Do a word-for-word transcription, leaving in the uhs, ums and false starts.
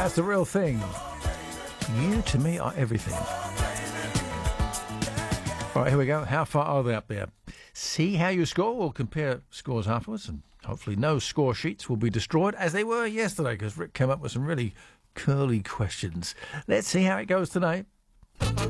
That's the real thing. You to me are everything. All right, here we go. How far are they up there? See how you score. We'll compare scores afterwards, and hopefully no score sheets will be destroyed as they were yesterday, because Rick came up with some really curly questions. Let's see how it goes tonight.